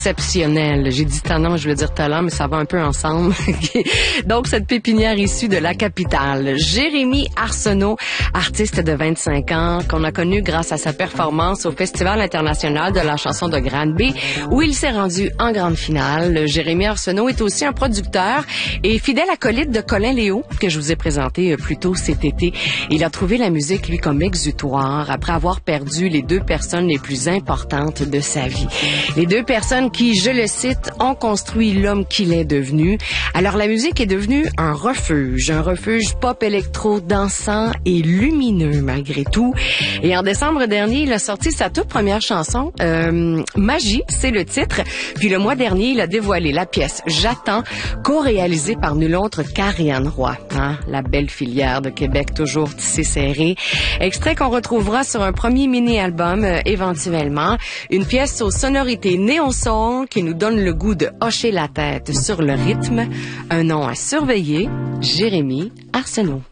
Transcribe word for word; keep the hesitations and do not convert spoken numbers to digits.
Exceptionnel. J'ai dit talent, je voulais dire talent, mais ça va un peu ensemble. Donc, cette pépinière issue de la capitale. Jérémy Arsenault, artiste de vingt-cinq ans, qu'on a connu grâce à sa performance au Festival international de la chanson de Granby, où il s'est rendu en grande finale. Jérémy Arsenault est aussi un producteur et fidèle acolyte de Colin Léo, que je vous ai présenté plus tôt cet été. Il a trouvé la musique, lui, comme exutoire, après avoir perdu les deux personnes les plus importantes de sa vie. Les deux personnes qui, je le cite, ont construit l'homme qu'il est devenu. Alors la musique est devenue un refuge, un refuge pop électro dansant et lumineux malgré tout. Et en décembre dernier, il a sorti sa toute première chanson, euh, Magie, c'est le titre. Puis le mois dernier, il a dévoilé la pièce J'attends, co-réalisée par nul autre qu'Ariane Roy, hein, la belle filière de Québec toujours tissée serrée. Extrait qu'on retrouvera sur un premier mini-album euh, éventuellement. Une pièce aux sonorités néo-soul qui nous donne le goût de hocher la tête sur le rythme. Un nom à surveiller, Jérémy Arsenault.